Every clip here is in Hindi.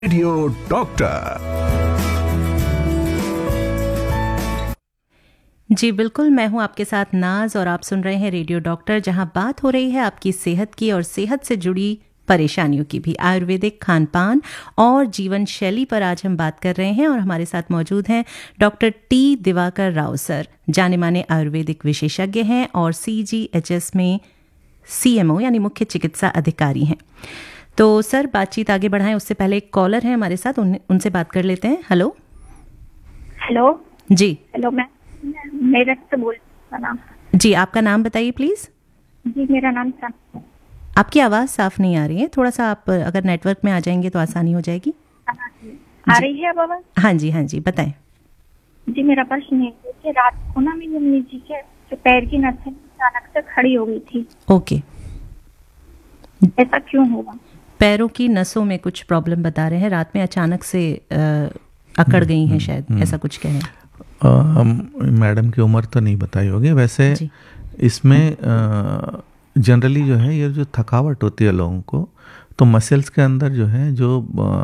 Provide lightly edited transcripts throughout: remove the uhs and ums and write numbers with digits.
Radio doctor. जी बिल्कुल, मैं हूं आपके साथ नाज और आप सुन रहे हैं रेडियो डॉक्टर, जहां बात हो रही है आपकी सेहत की और सेहत से जुड़ी परेशानियों की भी। आयुर्वेदिक खान पान और जीवन शैली पर आज हम बात कर रहे हैं और हमारे साथ मौजूद हैं doctor T Diwakar Rao sir. जाने माने आयुर्वेदिक विशेषज्ञ हैं और CGHS में CMO यानी मुख्य चिकित्सा अधिकारी हैं। तो सर, बातचीत आगे बढ़ाएं उससे पहले एक कॉलर है हमारे साथ, उनसे बात कर लेते हैं। हेलो जी। हेलो, मैं मेरठ से बोल रहा हूँ। जी, आपका नाम बताइए प्लीज। जी, मेरा नाम सना। आपकी आवाज़ साफ नहीं आ रही है, थोड़ा सा आप अगर नेटवर्क में आ जाएंगे तो आसानी हो जाएगी। आ रही है अब आवाज़? हाँ जी बताएं। जी, मेरा प्रश्न है कि रात को ना मेरी अम्मी जी के जो पैर की नसें अचानक से खड़ी हो गई थी। ओके, ऐसा क्यों होगा? पैरों की नसों में कुछ प्रॉब्लम बता रहे हैं, रात में अचानक से अकड़ गई हैं शायद, ऐसा कुछ कहें। मैडम की उम्र तो नहीं बताई होगी वैसे। इसमें जनरली जो है ये जो थकावट होती है लोगों को, तो मसल्स के अंदर जो है जो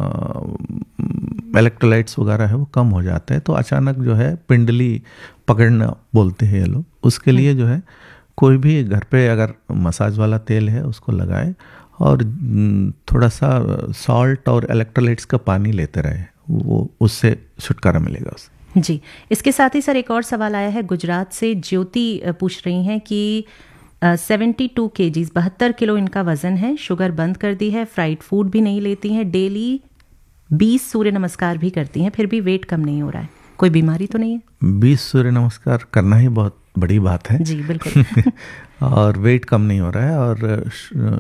इलेक्ट्रोलाइट्स वगैरह है वो कम हो जाते हैं, तो अचानक जो है पिंडली पकड़ना बोलते हैं ये लोग। उसके लिए जो है कोई भी घर पे अगर मसाज वाला तेल है उसको लगाए और थोड़ा सा सॉल्ट और इलेक्ट्रोलाइट्स का पानी लेते रहे, वो उससे छुटकारा मिलेगा उससे। जी, इसके साथ ही सर एक और सवाल आया है गुजरात से। ज्योति पूछ रही हैं कि 72 kgs 72 किलो इनका वजन है, शुगर बंद कर दी है, फ्राइड फूड भी नहीं लेती हैं, डेली 20 सूर्य नमस्कार भी करती हैं, फिर भी वेट कम नहीं हो रहा है। कोई बीमारी तो नहीं है? 20 सूर्य नमस्कार करना ही बहुत बड़ी बात है। जी बिल्कुल। और वेट कम नहीं हो रहा है और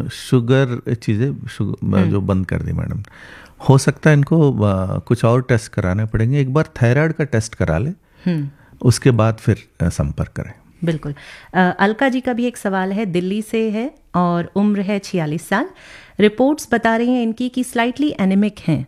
शुगर चीज़ें जो बंद कर दी मैडम। हो सकता है इनको कुछ और टेस्ट कराने पड़ेंगे। एक बार थायराइड का टेस्ट करा ले, उसके बाद फिर संपर्क करें। बिल्कुल। अलका जी का भी एक सवाल है, दिल्ली से है और उम्र है 46 साल। रिपोर्ट्स बता रही हैं इनकी कि स्लाइटली एनेमिक हैं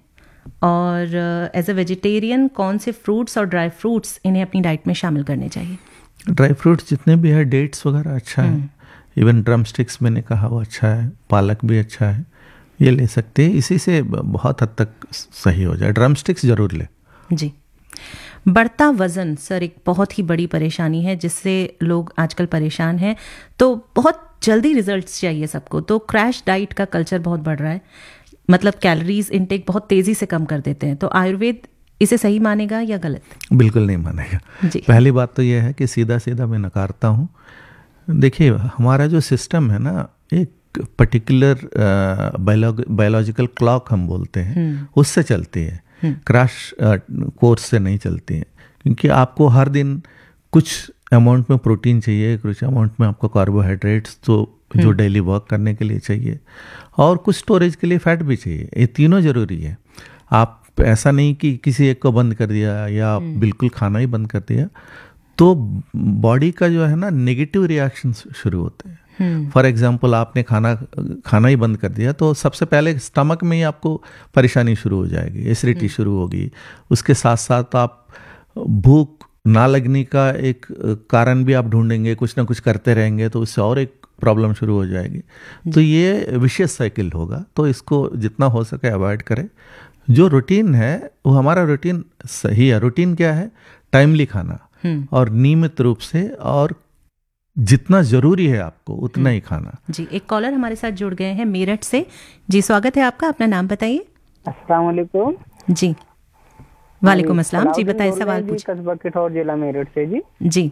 और एज अ वेजिटेरियन कौन से फ्रूट्स और ड्राई फ्रूट्स इन्हें अपनी डाइट में शामिल करने चाहिए? ड्राई फ्रूट्स जितने भी है, डेट्स वगैरह अच्छा है, इवन ड्रम स्टिक्स मैंने कहा वो अच्छा है, पालक भी अच्छा है, ये ले सकते हैं। इसी से बहुत हद तक सही हो जाए। ड्रम स्टिक्स जरूर ले। जी। बढ़ता वजन सर एक बहुत ही बड़ी परेशानी है जिससे लोग आजकल परेशान हैं, तो बहुत जल्दी रिजल्ट्स चाहिए सबको, तो क्रैश डाइट का कल्चर बहुत बढ़ रहा है, मतलब कैलोरीज इनटेक बहुत तेजी से कम कर देते हैं। तो आयुर्वेद इसे सही मानेगा या गलत? बिल्कुल नहीं मानेगा। पहली बात तो यह है कि सीधा सीधा मैं नकारता हूँ। देखिए, हमारा जो सिस्टम है ना, एक पर्टिकुलर बायोलॉजिकल क्लॉक हम बोलते हैं, उससे चलती है, क्रैश कोर्स से नहीं चलती है। क्योंकि आपको हर दिन कुछ अमाउंट में प्रोटीन चाहिए, कुछ अमाउंट में आपको कार्बोहाइड्रेट्स तो जो डेली वर्क करने के लिए चाहिए, और कुछ स्टोरेज के लिए फैट भी चाहिए। ये तीनों जरूरी है। आप ऐसा नहीं कि किसी एक को बंद कर दिया या बिल्कुल खाना ही बंद कर दिया, तो बॉडी का जो है ना नेगेटिव रिएक्शन शुरू होते हैं। फॉर एग्जांपल, आपने खाना ही बंद कर दिया तो सबसे पहले स्टमक में ही आपको परेशानी शुरू हो जाएगी, एसिडिटी शुरू होगी। उसके साथ साथ आप भूख ना लगने का एक कारण भी आप ढूंढेंगे, कुछ ना कुछ करते रहेंगे तो उससे और एक प्रॉब्लम शुरू हो जाएगी। तो ये विशियस साइकिल होगा, तो इसको जितना हो सके अवॉइड करें। जो रूटीन है वो हमारा रूटीन सही है। रूटीन क्या है? टाइमली खाना और नियमित रूप से, और जितना जरूरी है आपको उतना ही खाना। जी, एक कॉलर हमारे साथ जुड़ गए हैं मेरठ से। जी, स्वागत है आपका, अपना नाम बताइए। अस्सलाम वालेकुम। जी वालेकुम अस्सलाम। जी बताइए, सवाल पूछिए। कस्बा किठौर जिला मेरठ से। जी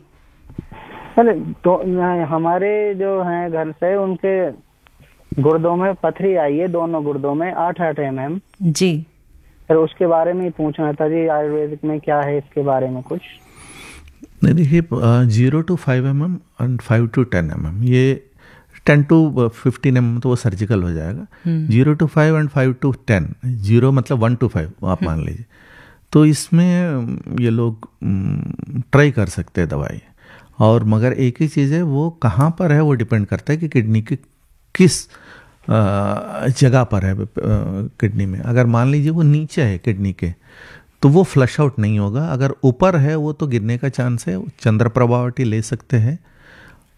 सर, तो हमारे जो हैं घर से, उनके गुर्दों में पथरी आई है, दोनों गुर्दों में 8-8 mm। जी सर, उसके बारे में ही पूछना था जी, आयुर्वेदिक में क्या है इसके बारे में कुछ? नहीं, देखिए 0 to 5 mm और 5 to 10 mm, ये 10 to 15 mm तो वो सर्जिकल हो जाएगा। 0 to 5 and 5 to 10, 0 मतलब 1 to 5 आप मान लीजिए। तो इसमें ये लोग ट्राई कर सकते हैं दवाई, और मगर एक ही चीज़ है, वो कहाँ पर है वो डिपेंड करता है कि किडनी की किस जगह पर है। किडनी में अगर मान लीजिए वो नीचे है किडनी के, तो वो फ्लश आउट नहीं होगा। अगर ऊपर है वो तो गिरने का चांस है, चंद्रप्रभावटी ले सकते हैं।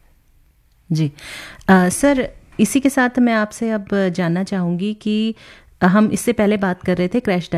जी सर, इसी के साथ मैं आपसे अब जानना चाहूँगी कि हम इससे पहले बात कर रहे थे क्रैश